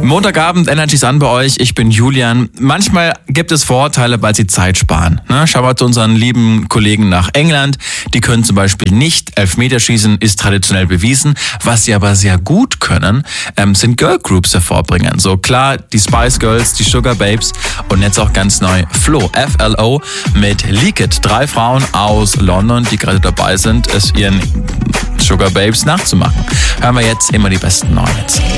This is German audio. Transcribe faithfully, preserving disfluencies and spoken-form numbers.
Montagabend, Energy Sun bei euch. Ich bin Julian. Manchmal gibt es Vorurteile, weil sie Zeit sparen. Ne? Schau mal zu unseren lieben Kollegen nach England. Die können zum Beispiel nicht Elfmeterschießen, ist traditionell bewiesen. Was sie aber sehr gut können, ähm, sind Girlgroups hervorbringen. So klar, die Spice Girls, die Sugar Babes und jetzt auch ganz neu Flo, F L O mit Leak It. Drei Frauen aus London, die gerade dabei sind, es ihren Sugar Babes nachzumachen. Hören wir jetzt immer die besten neuen Hits.